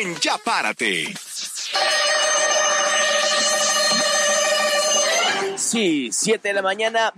en Ya Párate. Sí, 7 de la mañana,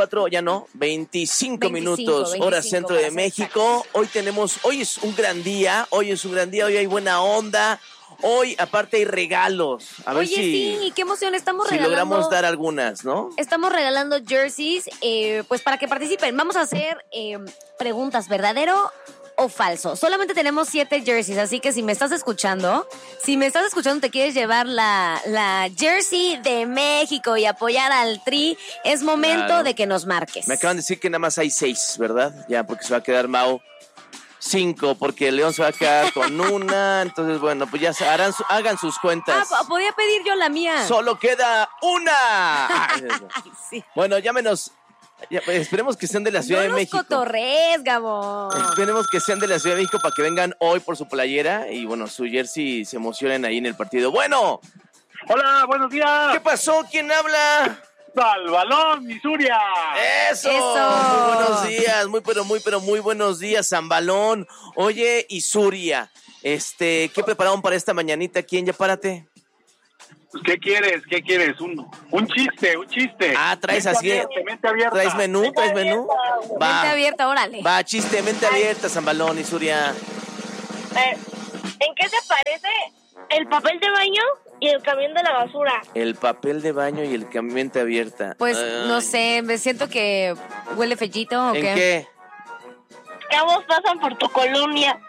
25 minutos, hora centro de México. Hoy es un gran día, hoy hay buena onda. Hoy, aparte, hay regalos. A ver sí, qué emoción, estamos regalando. Si logramos dar algunas, ¿no? Estamos regalando jerseys, pues para que participen. Vamos a hacer preguntas, ¿verdadero o falso? Solamente tenemos 7 jerseys, así que si me estás escuchando, te quieres llevar la jersey de México y apoyar al Tri, es momento de que nos marques. Me acaban de decir que nada más hay 6, ¿verdad? Ya, porque se va a quedar Mau 5, porque León se va a quedar con una. Entonces, bueno, pues ya hagan sus cuentas. Podía pedir yo la mía. Solo queda una. Ay, sí. Bueno, llámenos. Esperemos que sean de la Ciudad de México. No los cotorrees, Gabo. Esperemos que sean de la Ciudad de México para que vengan hoy por su playera y, bueno, su jersey, se emocionen ahí en el partido. Bueno. Hola, buenos días. ¿Qué pasó? ¿Quién habla? Salvalón, Misuria. ¡Eso! Muy buenos días, muy buenos días, Zambalón. Oye, Isuria, ¿qué prepararon para esta mañanita aquí en Ya Párate? ¿Qué quieres? Un chiste. Ah, traes así. Mente abierta. ¿Traes menú? Va. Mente abierta, órale. Va, chiste, mente abierta, Zambalón, Isuria. ¿En qué se parece el papel de baño y el camión de la basura? El papel de baño y el camión mente abierta. Pues no sé, me siento que huele fellito o ¿En qué. qué? Que ambos pasan por tu colonia.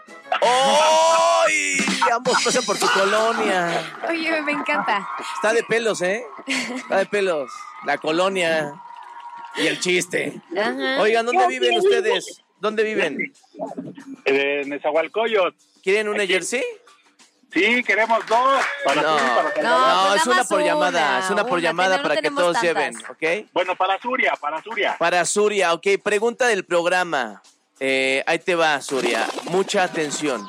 ¡Ay! Ambos pasan por tu colonia. Oye, me encanta. Está de pelos, ¿eh? Está de pelos. La colonia y el chiste. Ajá. Oigan, ¿dónde viven ustedes? ¿Dónde viven? En Nezahualcóyotl. ¿Quieren una jersey? Sí, queremos 2. No, pues es una por una, llamada. Es una por llamada no para que tenemos todos tantas. lleven, ¿ok? Bueno, para Suria. Para Suria, ok. Pregunta del programa. Ahí te va, Suria. Mucha atención.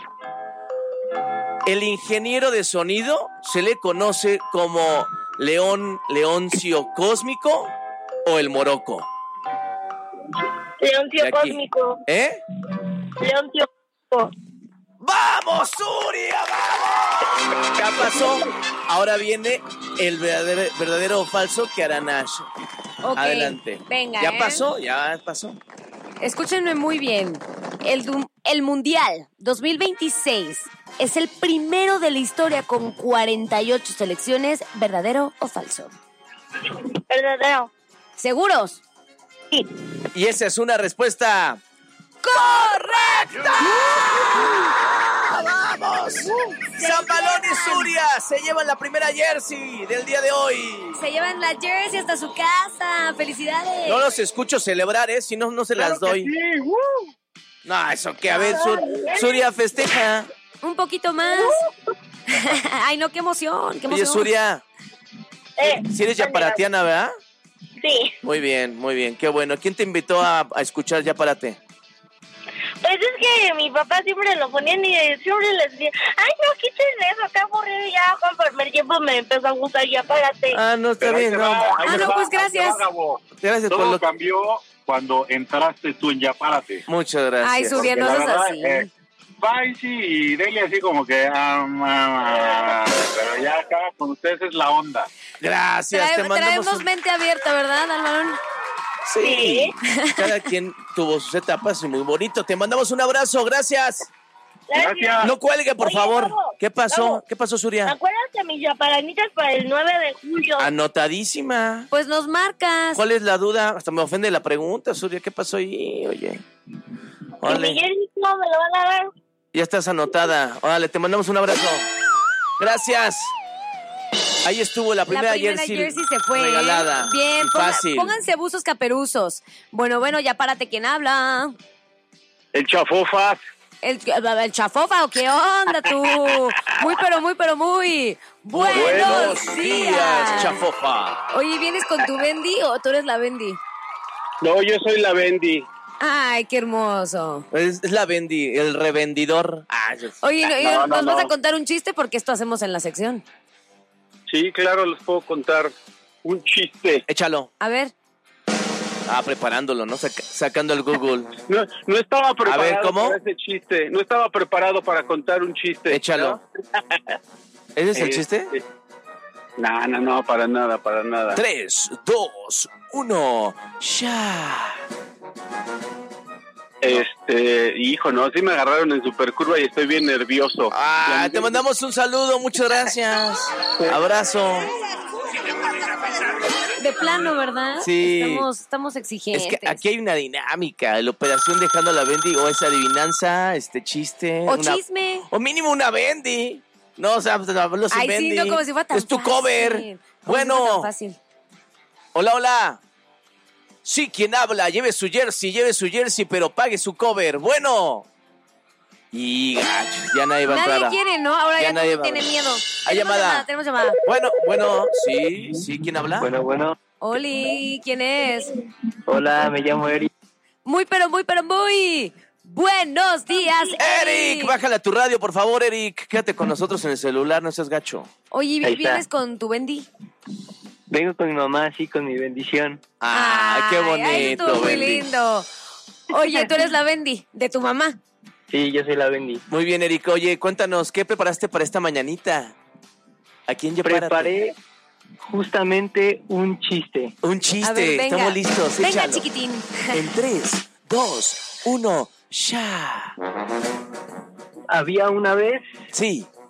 ¿El ingeniero de sonido se le conoce como Leoncio Cósmico o el Moroco? Leoncio Cósmico. Leoncio Cósmico. ¡Vamos, Suria! ¡Vamos! Ya pasó. Ahora viene el verdadero o falso que hará Nash. Ok, adelante. Venga, Ya pasó. Escúchenme muy bien. El Mundial 2026 es el primero de la historia con 48 selecciones. ¿Verdadero o falso? Verdadero. ¿Seguros? Sí. Y esa es una respuesta ¡correcta! ¡Vamos! Zambalón y Suria se llevan la primera jersey del día de hoy. Se llevan la jersey hasta su casa. ¡Felicidades! No los escucho celebrar, si no, no se las doy. Sí. No, eso que, a ver, Suria festeja. Un poquito más. Ay, no, qué emoción. Oye, Suria, si eres yaparatiana, ¿verdad? Sí. Muy bien, qué bueno. ¿Quién te invitó a escuchar Ya Párate? Pues es que mi papá siempre lo ponían y siempre les decía, ay, no, quiten eso, está aburrido. Y ya con el primer tiempo me empezó a gustar Ya Párate. Ah, no, está bien, no. Pues gracias. Gracias por Todo lo cambió cuando entraste tú en Ya Párate. Muchas gracias. Ay, Suria, no seas así. Bye, y Deli así como que pero ya acá con ustedes es la onda. Gracias, te mandamos traemos mente abierta, ¿verdad, Alvarón? Sí. Cada quien tuvo sus etapas y muy bonito. Te mandamos un abrazo, gracias. Gracias. No cuelgue, por favor. Gabo, ¿Qué pasó? Gabo, ¿Qué pasó, Suria? Acuérdate mis yaparanitas para el 9 de julio. Anotadísima. Pues nos marcas. ¿Cuál es la duda? Hasta me ofende la pregunta, Suria. ¿Qué pasó ahí? Oye. Y Miguel no me lo van a dar. Ya estás anotada. Órale, te mandamos un abrazo. Gracias. Ahí estuvo la primera jersey se fue. regalada. Bien, fácil. Pónganse buzos caperuzos. Bueno, ya párate. ¿Quién habla? El Chafofas. ¿El chafofa o qué onda tú? Muy. Buenos días, chafofa. Oye, ¿vienes con tu Bendy o tú eres la Bendy? No, yo soy la Bendy. Ay, qué hermoso. Es la Bendy, el revendidor. Oye, ¿nos vas a contar un chiste? Porque esto hacemos en la sección. Sí, claro, les puedo contar un chiste. Échalo. A ver. Preparándolo, ¿no? Sacando el Google. No estaba preparado ver, ¿cómo? para ese chiste. No estaba preparado para contar un chiste. Échalo. ¿Ese es el chiste? No, para nada. 3, 2, 1, ya. Hijo, no, sí me agarraron en supercurva y estoy bien nervioso. Te mandamos un saludo, muchas gracias. Abrazo. De plano, ¿verdad? Sí. Estamos exigentes. Es que aquí hay una dinámica, la operación dejando a la Bendy, o esa adivinanza, chiste. O chisme. O mínimo una Bendy. No, o sea, hablo sin Bendy. Sí, no, como si fuera tan es tu fácil. cover. Como si fuera Bueno. tan fácil. Hola. Sí, ¿quién habla? Lleve su jersey, pero pague su cover. Bueno. Y gacho, ya nadie va a entrar. Nadie quiere, ¿no? Ahora ya nadie todo va a tiene ver. miedo. Hay llamada. Tenemos llamada. Bueno, sí, ¿quién habla? Bueno. Oli, ¿quién es? Hola, me llamo Eric. Muy buenos días, Eric, bájale a tu radio, por favor, Eric. Quédate con nosotros en el celular, no seas gacho. Oye, Ahí está. ¿vienes con tu Bendy? Vengo con mi mamá, sí, con mi bendición. Qué bonito, Ay, estuvo muy Bendy. lindo. Oye, tú eres la Bendy de tu mamá. Sí, yo soy la Bendy. Muy bien, Eric. Oye, cuéntanos, ¿qué preparaste para esta mañanita? ¿A quién llevaste? Preparé justamente un chiste. Un chiste. A ver, venga. Estamos listos. Venga, Échalo. chiquitín. En 3, 2, 1, ya. Había una vez Sí.